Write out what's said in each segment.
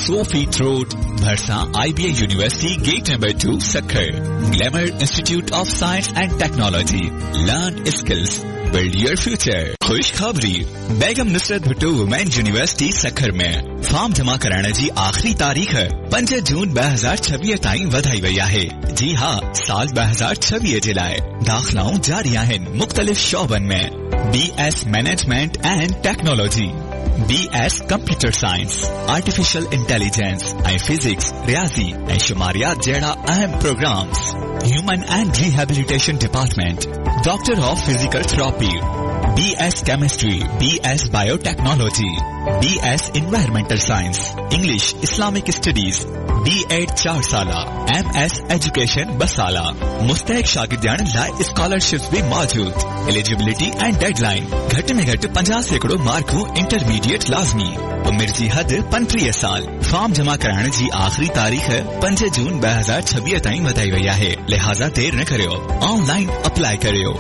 100 feet road, भरसा IBA university, gate number 2, Sukkur. Glamour institute of science and technology, learn skills, build your future. खुश खबरी, बेगम Nusrat Bhutto women university Sukkur में form जमा कराने जी आखिरी तारीख 5 जून 2026 ताईं वधाई वई आहे। जी हाँ, साल 2026 जे लाइ दाखिलाऊं जारी आहिनि मुख्तलिफ शोबन में। BS management and technology, BS computer science, artificial intelligence ऐं फिजिक्स, रियाज़ी ऐं शुमारियात जहिड़ा अहम programmes. Human and rehabilitation department, doctor of physical therapy, BS chemistry, BS biotechnology, BS environmental science, English Islamic studies, B.Ed 4 साला, MS एजुकेशन 2 साला। मुस्तहिक शागिर्दान लाइ scholarship भी मौजूद। Eligibility and deadline, घट में घट 50% मार्कू इंटरमीडिएट लाजमी। उम्र जी हद 35 साल। फॉर्म जमा कराने जी आखिरी तारीख 5 जून 2026 ताईं वधाई वई आहे, लिहाजा देर न करियो, ऑनलाइन अप्लाई करियो।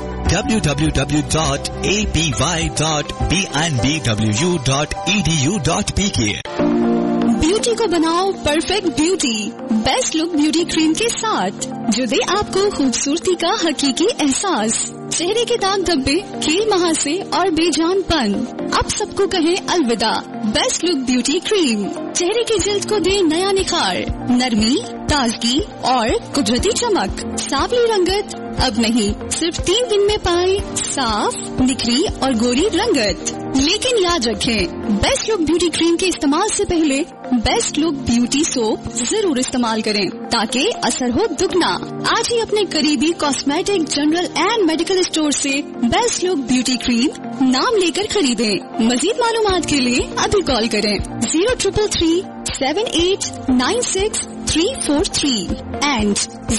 www.apy.bnbwu.edu.pk। ब्यूटी को बनाओ perfect beauty, best look beauty cream के साथ, जो दे आपको खूबसूरती का हकीकी एहसास। चेहरे के दाग धब्बे, कील महासे और बेजानपन, अब सबको कहें अलविदा। बेस्ट लुक ब्यूटी क्रीम चेहरे की जिल्द को दे नया निखार, नरमी, ताजगी और कुदरती चमक। सांवली रंगत अब नहीं, सिर्फ 3 दिन में पाए साफ, निखरी और गोरी रंगत। लेकिन याद रखें, बेस्ट लुक ब्यूटी क्रीम के इस्तेमाल से पहले बेस्ट लुक ब्यूटी सोप जरूर इस्तेमाल करें, ताकि असर हो दुगना। आज ही अपने करीबी cosmetic, general and medical store से बेस्ट लुक ब्यूटी क्रीम नाम लेकर खरीदें। मजीद मालूमात के लिए अभी कॉल करें 0333-7896-343 and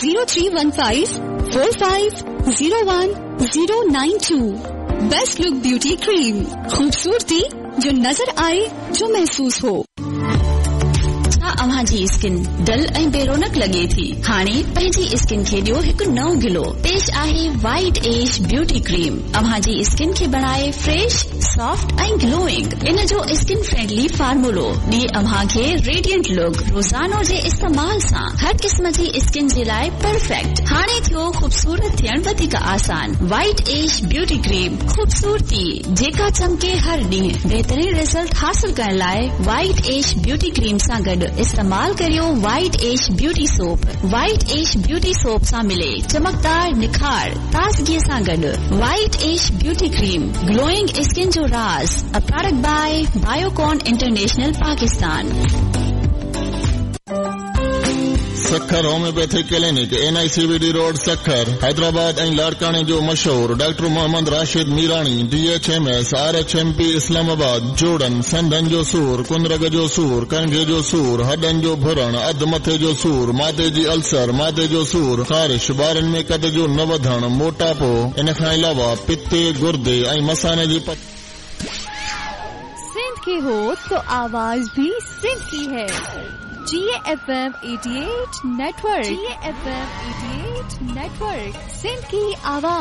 0315450192। Best look beauty cream, खूबसूरती जो नजर आए, जो महसूस हो। अव्हां जी स्किन डल ऐं बेरोनक लगे थी, हाणे पंहिंजी स्किन खे ॾियो हिकु नओं गिलो। पेश आहे वाइट एज ब्यूटी क्रीम। अव्हां जी स्किन खे बनाए फ्रेश, सॉफ्ट ऐं ग्लोइंग। इन जो स्किन फ्रेंडली फार्मूलो ॾिए अव्हां खे रेडियंट लुक। रोज़ानो जे इस्तेमाल सां हर क़िस्म जी स्किन जे लाइ परफेक्ट। हाणे थियो खूबसूरत थियण वधीक आसान। वाइट एज ब्यूटी क्रीम, खूबसूरती जेका चमके हर ॾींहुं। बहितरीन रिजल्ट हासिल करण लाइ वाइट एज ब्यूटी क्रीम सां गॾु इस्तेमाल करियो white as beauty soap. White as beauty soap सां मिले चमकदार निखार, ताज़गी सां गॾु। White as beauty cream, glowing skin जो राज। A product bye Biocon international Pakistan. Sukkur homeopathic clinic, NICVD road Sukkur, Hyderabad ऐं लाड़काने जो मशहूर doctor Mohammad Rashid Mirani, DHMS, RHMP Islamabad. जोड़न, संधन जो सूर, कुंदरग जो सूर, कणगे जो सूर, हडन जो भुरण, अध मथे जो सूर, माथे जी अल्सर, माथे जो सूर, ख़ारिश, ॿारनि में कद जो न वधण, मोटापो, इन खां अलावा पित्ते, गुर्दे ऐं मसाने जी सिंध की हो तो आवाज भी सिंध की है। GFM 88 network, GFM 88 network, Sindh की आवाज।